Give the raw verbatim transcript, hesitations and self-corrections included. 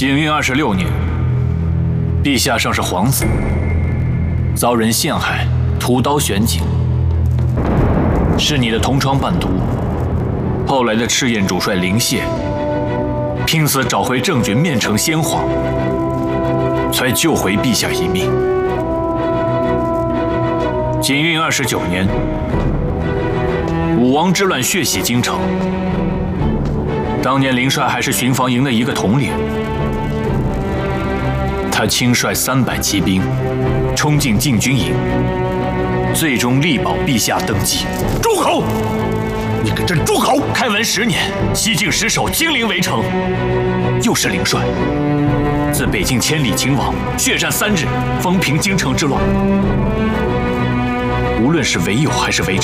景运二十六年，陛下尚是皇子，遭人陷害，屠刀悬井，是你的同窗伴读，后来的赤焰主帅凌谢，拼死找回郑军，面呈先皇，才救回陛下一命。景运二十九年，武王之乱血洗京城，当年凌帅还是巡防营的一个统领。 他亲率三百骑兵冲进禁军营，最终力保陛下登基。 住口！你给朕住口！ 开文十年，西境失守，金陵围城，又是凌帅。自北境千里秦王血战三日，风平京城之乱。无论是围友还是围城。